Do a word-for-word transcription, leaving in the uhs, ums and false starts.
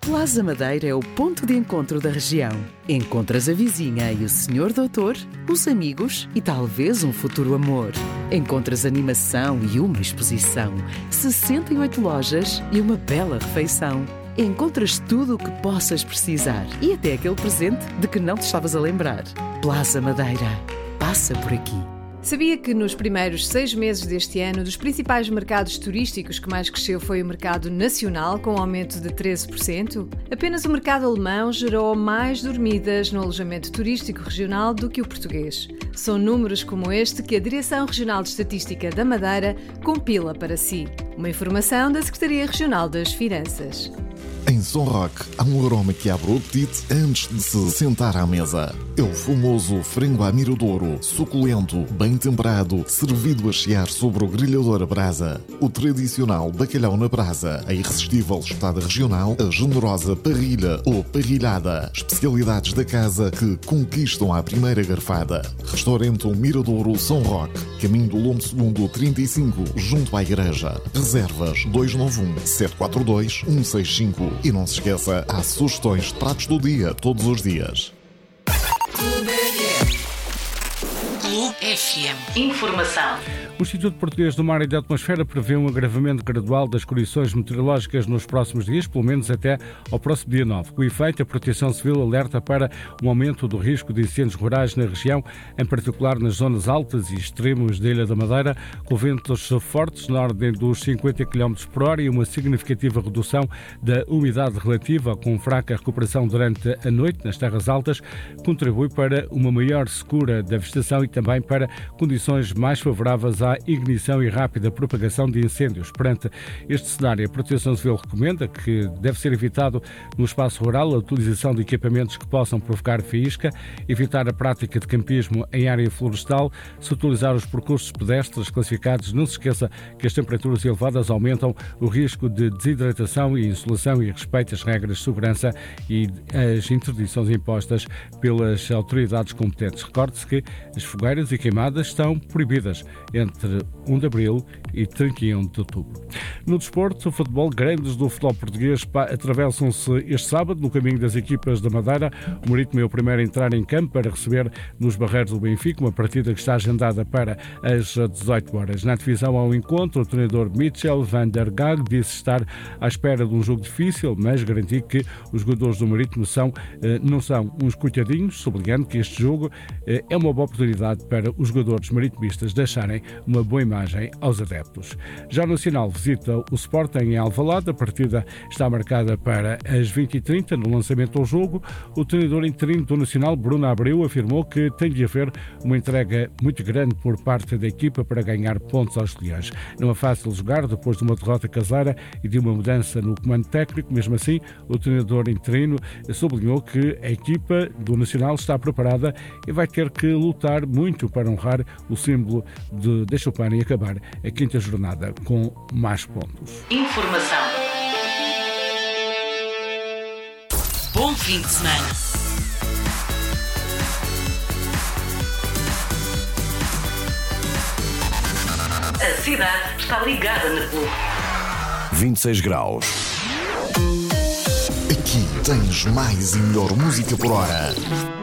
Plaza Madeira é o ponto de encontro da região. Encontras a vizinha e o senhor doutor, os amigos e talvez um futuro amor. Encontras animação e uma exposição, sessenta e oito lojas e uma bela refeição. Encontras tudo o que possas precisar e até aquele presente de que não te estavas a lembrar. Plaza Madeira. Passa por aqui. Sabia que nos primeiros seis meses deste ano, dos principais mercados turísticos que mais cresceu foi o mercado nacional, com um aumento de treze por cento? Apenas o mercado alemão gerou mais dormidas no alojamento turístico regional do que o português. São números como este que a Direção Regional de Estatística da Madeira compila para si. Uma informação da Secretaria Regional das Finanças. Em São Roque, há um aroma que abre o apetite antes de se sentar à mesa. É o famoso frango à miradouro, suculento, bem temperado, servido a chiar sobre o grelhador a brasa. O tradicional bacalhau na brasa, a irresistível espetada regional, a generosa parrilha ou parrilhada. Especialidades da casa que conquistam à primeira garfada. Restaurante Miradouro São Roque, caminho do Lombo Segundo trinta e cinco, junto à igreja. Reservas dois nove um, sete quatro dois, um seis cinco. E não se esqueça, há sugestões de pratos do dia, todos os dias. Clube F M. Informação. O Instituto Português do Mar e da Atmosfera prevê um agravamento gradual das condições meteorológicas nos próximos dias, pelo menos até ao próximo dia nove. Com efeito, a Proteção Civil alerta para um aumento do risco de incêndios rurais na região, em particular nas zonas altas e extremos da Ilha da Madeira, com ventos fortes na ordem dos cinquenta quilómetros por hora e uma significativa redução da umidade relativa, com fraca recuperação durante a noite nas terras altas, contribui para uma maior secura da vegetação e também para condições mais favoráveis à ignição e rápida propagação de incêndios. Perante este cenário, a Proteção Civil recomenda que deve ser evitado no espaço rural a utilização de equipamentos que possam provocar faísca, evitar a prática de campismo em área florestal, se utilizar os percursos pedestres classificados. Não se esqueça que as temperaturas elevadas aumentam o risco de desidratação e insolação e respeite as regras de segurança e as interdições impostas pelas autoridades competentes. Recorde-se que as fogueiras e queimadas estão proibidas entre primeiro de abril e trinta e um de outubro. No desporto, o futebol, grandes do futebol português atravessam-se este sábado no caminho das equipas da Madeira. O Marítimo é o primeiro a entrar em campo para receber nos Barreiros do Benfica, uma partida que está agendada para as dezoito horas. Na divisão ao encontro, o treinador Michel van der Gaag disse estar à espera de um jogo difícil, mas garantiu que os jogadores do Marítimo são, não são uns coitadinhos, sublinhando que este jogo é uma boa oportunidade para os jogadores maritimistas deixarem uma boa imagem aos adeptos. Já o Nacional visita o Sporting em Alvalade. A partida está marcada para as vinte e trinta. No lançamento ao jogo, o treinador interino do Nacional, Bruno Abreu, afirmou que tem de haver uma entrega muito grande por parte da equipa para ganhar pontos aos Leões. Não é fácil jogar depois de uma derrota caseira e de uma mudança no comando técnico. Mesmo assim, o treinador interino sublinhou que a equipa do Nacional está preparada e vai ter que lutar muito para honrar o símbolo de deixa o pano e acabar a quinta jornada com mais pontos. Informação. Bom fim de semana. A cidade está ligada na Clube. vinte e seis graus. Aqui tens mais e melhor música por hora.